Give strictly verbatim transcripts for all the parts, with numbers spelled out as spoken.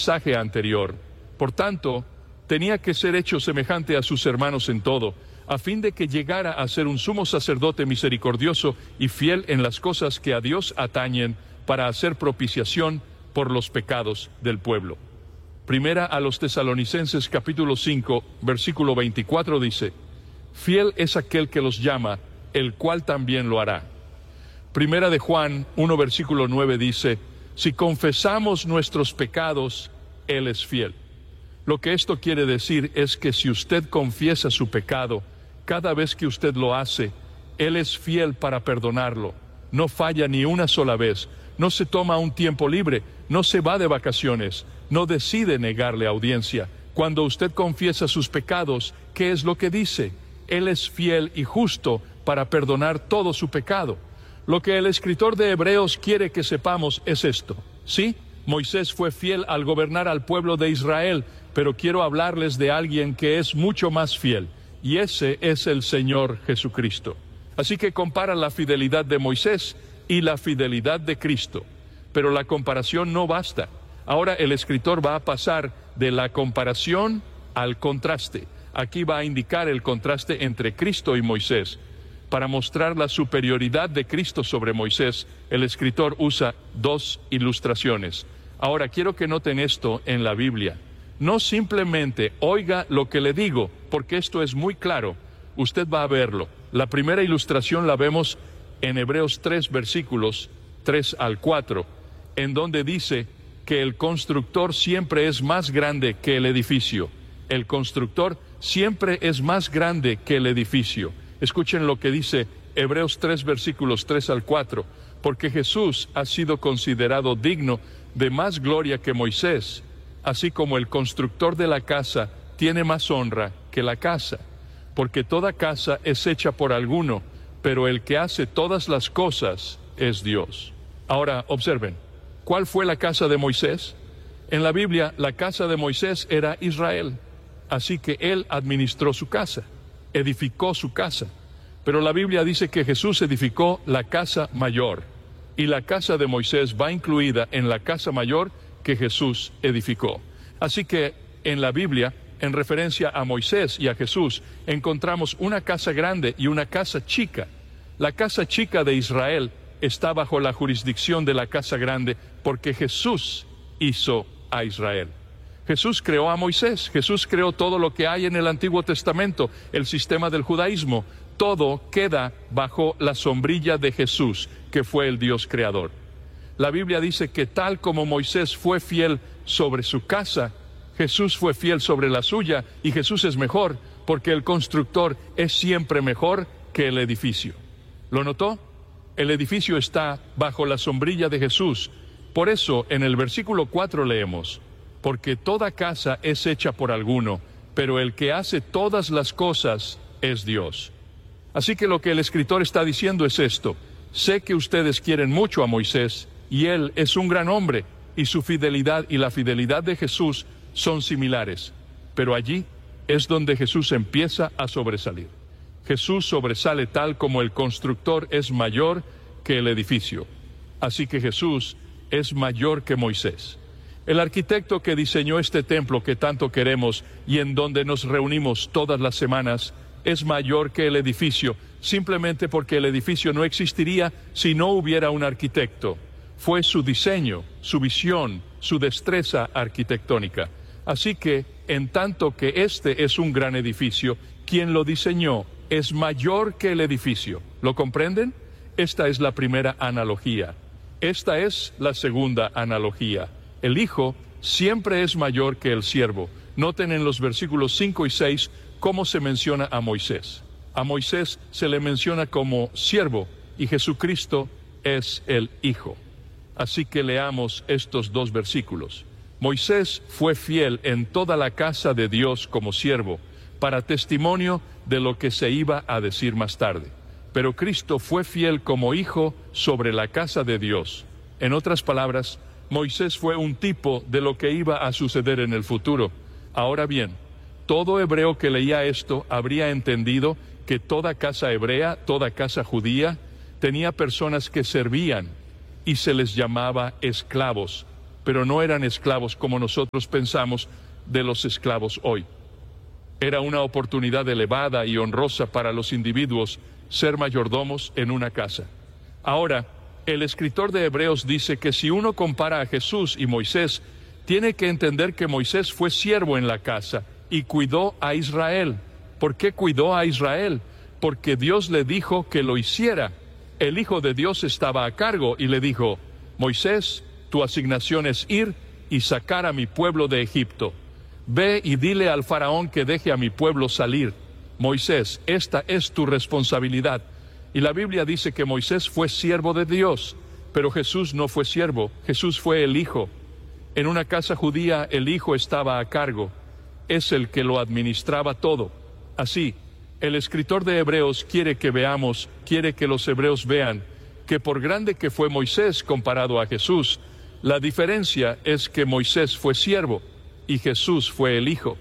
mensaje anterior. Por tanto, tenía que ser hecho semejante a sus hermanos en todo, a fin de que llegara a ser un sumo sacerdote misericordioso y fiel en las cosas que a Dios atañen, para hacer propiciación por los pecados del pueblo. Primera a los Tesalonicenses capítulo cinco, versículo veinticuatro dice: fiel es aquel que los llama, el cual también lo hará. Primera de Juan uno, versículo nueve dice: si confesamos nuestros pecados, Él es fiel. Lo que esto quiere decir es que si usted confiesa su pecado, cada vez que usted lo hace, Él es fiel para perdonarlo. No falla ni una sola vez, no se toma un tiempo libre, no se va de vacaciones, no decide negarle audiencia. Cuando usted confiesa sus pecados, ¿qué es lo que dice? Él es fiel y justo para perdonar todo su pecado. Lo que el escritor de Hebreos quiere que sepamos es esto. Sí, Moisés fue fiel al gobernar al pueblo de Israel, pero quiero hablarles de alguien que es mucho más fiel, y ese es el Señor Jesucristo. Así que compara la fidelidad de Moisés y la fidelidad de Cristo. Pero la comparación no basta. Ahora el escritor va a pasar de la comparación al contraste. Aquí va a indicar el contraste entre Cristo y Moisés. Para mostrar la superioridad de Cristo sobre Moisés, el escritor usa dos ilustraciones. Ahora quiero que noten esto en la Biblia. No simplemente oiga lo que le digo, porque esto es muy claro. Usted va a verlo. La primera ilustración la vemos en Hebreos tres, versículos tres al cuatro, en donde dice que el constructor siempre es más grande que el edificio. El constructor siempre es más grande que el edificio. Escuchen lo que dice Hebreos tres, versículos tres al cuatro. Porque Jesús ha sido considerado digno de más gloria que Moisés, así como el constructor de la casa tiene más honra que la casa. Porque toda casa es hecha por alguno, pero el que hace todas las cosas es Dios. Ahora, observen, ¿cuál fue la casa de Moisés? En la Biblia, la casa de Moisés era Israel. Así que él administró su casa, edificó su casa. Pero la Biblia dice que Jesús edificó la casa mayor, y la casa de Moisés va incluida en la casa mayor que Jesús edificó. Así que en la Biblia, en referencia a Moisés y a Jesús, encontramos una casa grande y una casa chica. La casa chica de Israel está bajo la jurisdicción de la casa grande porque Jesús hizo a Israel. Jesús creó a Moisés, Jesús creó todo lo que hay en el Antiguo Testamento, el sistema del judaísmo. Todo queda bajo la sombrilla de Jesús, que fue el Dios creador. La Biblia dice que tal como Moisés fue fiel sobre su casa, Jesús fue fiel sobre la suya, y Jesús es mejor, porque el constructor es siempre mejor que el edificio. ¿Lo notó? El edificio está bajo la sombrilla de Jesús. Por eso, en el versículo cuatro leemos: porque toda casa es hecha por alguno, pero el que hace todas las cosas es Dios. Así que lo que el escritor está diciendo es esto: sé que ustedes quieren mucho a Moisés, y él es un gran hombre, y su fidelidad y la fidelidad de Jesús son similares, pero allí es donde Jesús empieza a sobresalir. Jesús sobresale tal como el constructor es mayor que el edificio. Así que Jesús es mayor que Moisés. El arquitecto que diseñó este templo que tanto queremos y en donde nos reunimos todas las semanas es mayor que el edificio, simplemente porque el edificio no existiría si no hubiera un arquitecto. Fue su diseño, su visión, su destreza arquitectónica. Así que, en tanto que este es un gran edificio, quien lo diseñó es mayor que el edificio. ¿Lo comprenden? Esta es la primera analogía. Esta es la segunda analogía. El hijo siempre es mayor que el siervo. Noten en los versículos cinco y seis cómo se menciona a Moisés. A Moisés se le menciona como siervo y Jesucristo es el hijo. Así que leamos estos dos versículos. Moisés fue fiel en toda la casa de Dios como siervo, para testimonio de lo que se iba a decir más tarde. Pero Cristo fue fiel como hijo sobre la casa de Dios. En otras palabras, Moisés fue un tipo de lo que iba a suceder en el futuro. Ahora bien, todo hebreo que leía esto habría entendido que toda casa hebrea, toda casa judía, tenía personas que servían y se les llamaba esclavos. pero no eran esclavos como nosotros pensamos de los esclavos hoy. Era una oportunidad elevada y honrosa para los individuos ser mayordomos en una casa. Ahora, el escritor de Hebreos dice que si uno compara a Jesús y Moisés, tiene que entender que Moisés fue siervo en la casa y cuidó a Israel. ¿Por qué cuidó a Israel? Porque Dios le dijo que lo hiciera. El Hijo de Dios estaba a cargo y le dijo: Moisés, tu asignación es ir y sacar a mi pueblo de Egipto. Ve y dile al faraón que deje a mi pueblo salir. Moisés, esta es tu responsabilidad. Y la Biblia dice que Moisés fue siervo de Dios, pero Jesús no fue siervo, Jesús fue el Hijo. En una casa judía el Hijo estaba a cargo, es el que lo administraba todo. Así, el escritor de Hebreos quiere que veamos, quiere que los hebreos vean, que por grande que fue Moisés comparado a Jesús, la diferencia es que Moisés fue siervo y Jesús fue el Hijo.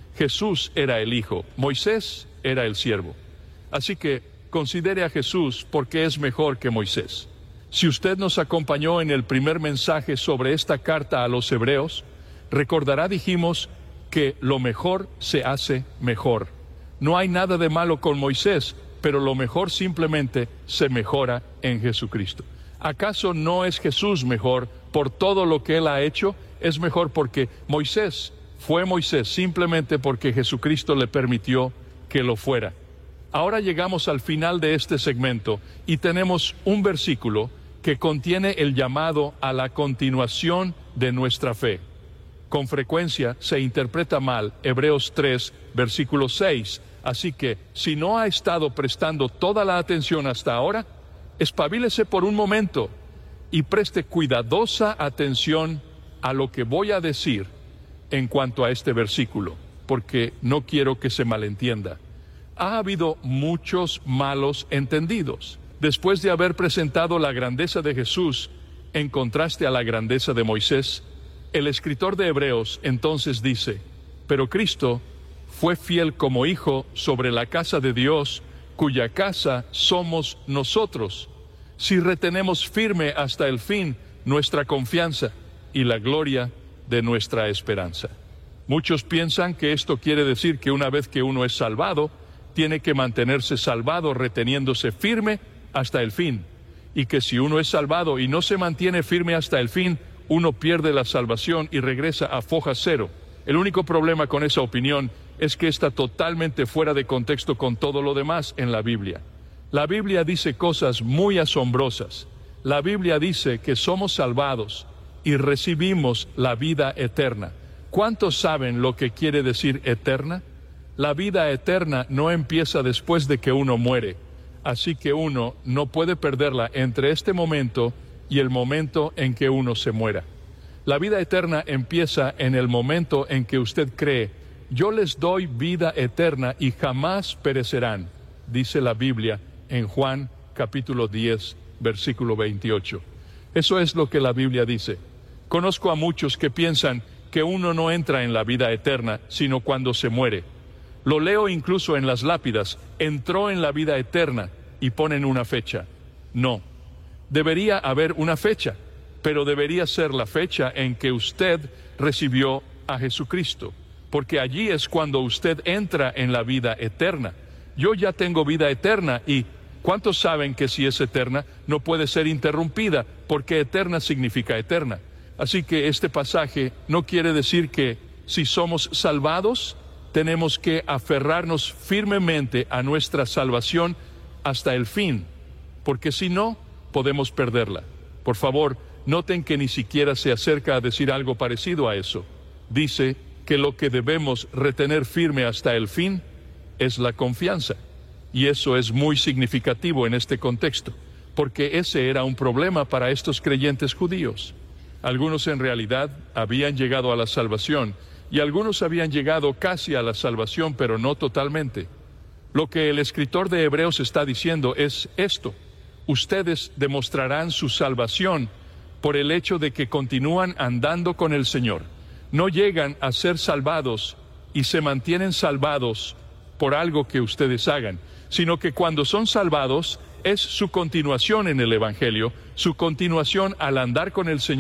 Jesús era el Hijo, Moisés era el siervo. Así que considere a Jesús porque es mejor que Moisés. Si usted nos acompañó en el primer mensaje sobre esta carta a los hebreos, recordará, dijimos, que lo mejor se hace mejor. No hay nada de malo con Moisés, pero lo mejor simplemente se mejora en Jesucristo. ¿Acaso no es Jesús mejor por todo lo que Él ha hecho? Es mejor porque Moisés fue Moisés simplemente porque Jesucristo le permitió que lo fuera. Ahora llegamos al final de este segmento y tenemos un versículo que contiene el llamado a la continuación de nuestra fe. Con frecuencia se interpreta mal Hebreos tres, versículo seis, así que si no ha estado prestando toda la atención hasta ahora, espabilese por un momento y preste cuidadosa atención a lo que voy a decir en cuanto a este versículo, porque no quiero que se malentienda. Ha habido muchos malos entendidos. Después de haber presentado la grandeza de Jesús en contraste a la grandeza de Moisés, el escritor de Hebreos entonces dice: pero Cristo fue fiel como hijo sobre la casa de Dios, cuya casa somos nosotros, si retenemos firme hasta el fin nuestra confianza y la gloria de nuestra esperanza. Muchos piensan que esto quiere decir que una vez que uno es salvado, tiene que mantenerse salvado reteniéndose firme hasta el fin, y que si uno es salvado y no se mantiene firme hasta el fin, uno pierde la salvación y regresa a foja cero. El único problema con esa opinión es que está totalmente fuera de contexto con todo lo demás en la Biblia. La Biblia dice cosas muy asombrosas. La Biblia dice que somos salvados y recibimos la vida eterna. ¿Cuántos saben lo que quiere decir eterna? La vida eterna no empieza después de que uno muere, así que uno no puede perderla entre este momento y el momento en que uno se muera. La vida eterna empieza en el momento en que usted cree: yo les doy vida eterna y jamás perecerán, dice la Biblia en Juan capítulo diez, versículo veintiocho. Eso es lo que la Biblia dice. Conozco a muchos que piensan que uno no entra en la vida eterna, sino cuando se muere. Lo leo incluso en las lápidas: entró en la vida eterna, y ponen una fecha. No. Debería haber una fecha, pero debería ser la fecha en que usted recibió a Jesucristo, porque allí es cuando usted entra en la vida eterna. Yo ya tengo vida eterna y ¿cuántos saben que si es eterna no puede ser interrumpida? Porque eterna significa eterna. Así que este pasaje no quiere decir que si somos salvados tenemos que aferrarnos firmemente a nuestra salvación hasta el fin, porque si no, podemos perderla. Por favor, noten que ni siquiera se acerca a decir algo parecido a eso. Dice que lo que debemos retener firme hasta el fin es la confianza. Y eso es muy significativo en este contexto, porque ese era un problema para estos creyentes judíos. Algunos en realidad habían llegado a la salvación, y algunos habían llegado casi a la salvación, pero no totalmente. Lo que el escritor de Hebreos está diciendo es esto: ustedes demostrarán su salvación por el hecho de que continúan andando con el Señor. No llegan a ser salvados y se mantienen salvados por algo que ustedes hagan, sino que cuando son salvados es su continuación en el Evangelio, su continuación al andar con el Señor,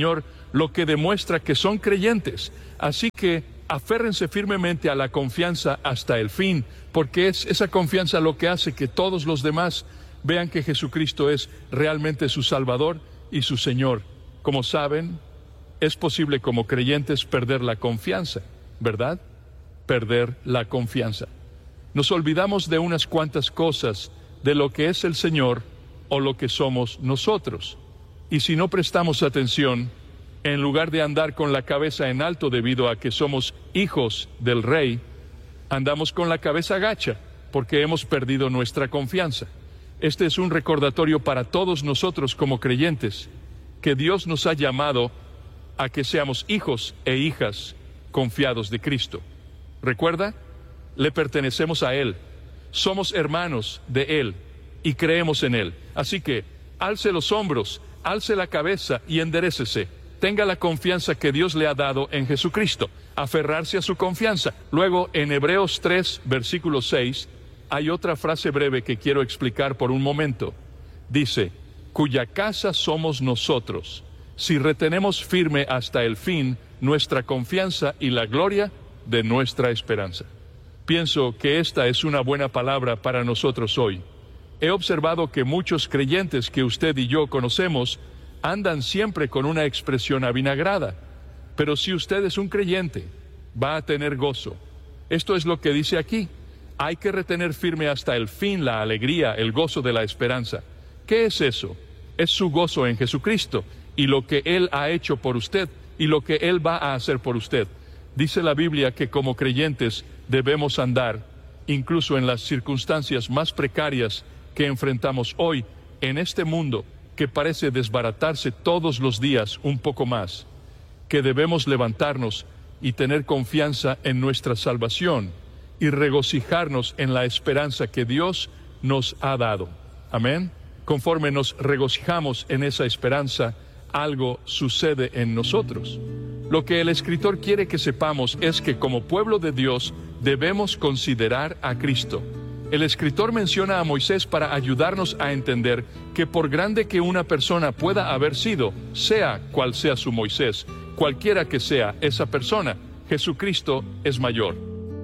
lo que demuestra que son creyentes. Así que aférrense firmemente a la confianza hasta el fin, porque es esa confianza lo que hace que todos los demás vean que Jesucristo es realmente su Salvador y su Señor. Como saben, es posible como creyentes perder la confianza, ¿verdad? Perder la confianza. Nos olvidamos de unas cuantas cosas de lo que es el Señor o lo que somos nosotros. Y si no prestamos atención, en lugar de andar con la cabeza en alto debido a que somos hijos del Rey, andamos con la cabeza gacha porque hemos perdido nuestra confianza. Este es un recordatorio para todos nosotros como creyentes, que Dios nos ha llamado a que seamos hijos e hijas confiados de Cristo. ¿Recuerda? Le pertenecemos a Él, somos hermanos de Él y creemos en Él. Así que, alce los hombros, alce la cabeza y enderécese. Tenga la confianza que Dios le ha dado en Jesucristo, aferrarse a su confianza. Luego, en Hebreos tres, versículo seis, hay otra frase breve que quiero explicar por un momento. Dice, cuya casa somos nosotros, si retenemos firme hasta el fin nuestra confianza y la gloria de nuestra esperanza. Pienso que esta es una buena palabra para nosotros hoy. He observado que muchos creyentes que usted y yo conocemos andan siempre con una expresión avinagrada, pero si usted es un creyente, va a tener gozo. Esto es lo que dice aquí. Hay que retener firme hasta el fin la alegría, el gozo de la esperanza. ¿Qué es eso? Es su gozo en Jesucristo y lo que Él ha hecho por usted y lo que Él va a hacer por usted. Dice la Biblia que como creyentes debemos andar, incluso en las circunstancias más precarias que enfrentamos hoy en este mundo, que parece desbaratarse todos los días un poco más, que debemos levantarnos y tener confianza en nuestra salvación y regocijarnos en la esperanza que Dios nos ha dado. Amén. Conforme nos regocijamos en esa esperanza, algo sucede en nosotros. Lo que el escritor quiere que sepamos es que como pueblo de Dios debemos considerar a Cristo. El escritor menciona a Moisés para ayudarnos a entender que por grande que una persona pueda haber sido, sea cual sea su Moisés, cualquiera que sea esa persona, Jesucristo es mayor.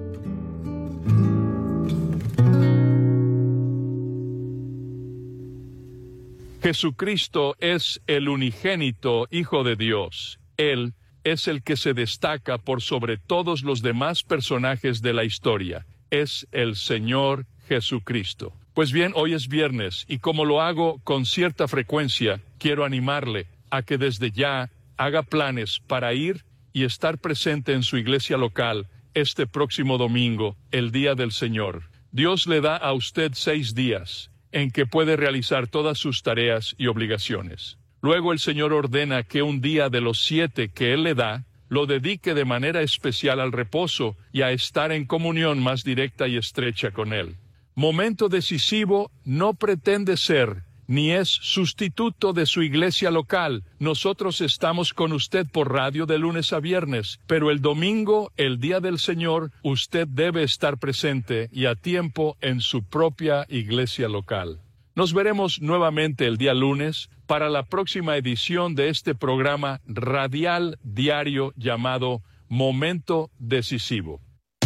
Jesucristo es el unigénito Hijo de Dios. Él es el que se destaca por sobre todos los demás personajes de la historia. Es el Señor Jesucristo. Pues bien, hoy es viernes y como lo hago con cierta frecuencia, quiero animarle a que desde ya haga planes para ir y estar presente en su iglesia local este próximo domingo, el Día del Señor. Dios le da a usted seis días en que puede realizar todas sus tareas y obligaciones. Luego el Señor ordena que un día de los siete que Él le da, lo dedique de manera especial al reposo y a estar en comunión más directa y estrecha con Él. Momento decisivo no pretende ser, ni es sustituto de su iglesia local. Nosotros estamos con usted por radio de lunes a viernes, pero el domingo, el Día del Señor, usted debe estar presente y a tiempo en su propia iglesia local. Nos veremos nuevamente el día lunes para la próxima edición de este programa radial diario llamado Momento Decisivo.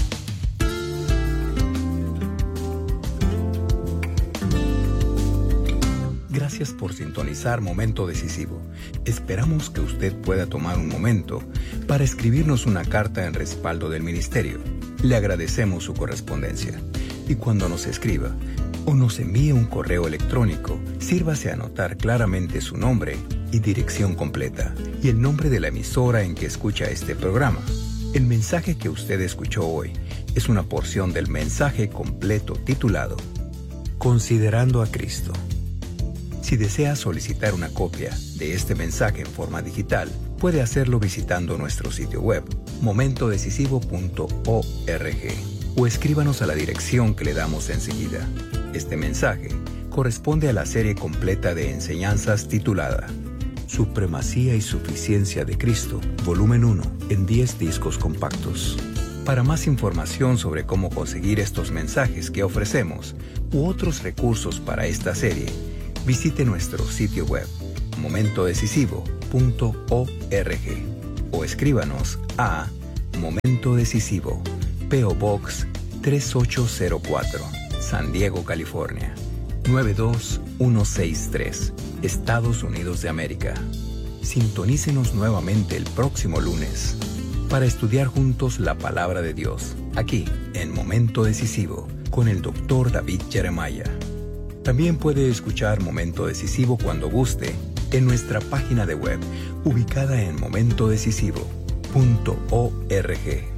Gracias por sintonizar Momento Decisivo. Esperamos que usted pueda tomar un momento para escribirnos una carta en respaldo del ministerio. Le agradecemos su correspondencia. Y cuando nos escriba o nos envíe un correo electrónico, sírvase a anotar claramente su nombre y dirección completa y el nombre de la emisora en que escucha este programa. El mensaje que usted escuchó hoy es una porción del mensaje completo titulado Considerando a Cristo. Si desea solicitar una copia de este mensaje en forma digital, puede hacerlo visitando nuestro sitio web, momento decisivo punto org, o escríbanos a la dirección que le damos enseguida. Este mensaje corresponde a la serie completa de enseñanzas titulada Supremacía y Suficiencia de Cristo, volumen uno, en diez discos compactos. Para más información sobre cómo conseguir estos mensajes que ofrecemos u otros recursos para esta serie, visite nuestro sitio web, momento decisivo punto org o escríbanos a Momento Decisivo, P O Box tres ocho cero cuatro, San Diego, California nueve dos uno seis tres, Estados Unidos de América. Sintonícenos nuevamente el próximo lunes para estudiar juntos la palabra de Dios, aquí en Momento Decisivo, con el doctor David Jeremiah. También puede escuchar Momento Decisivo cuando guste en nuestra página de web, ubicada en momento decisivo punto org.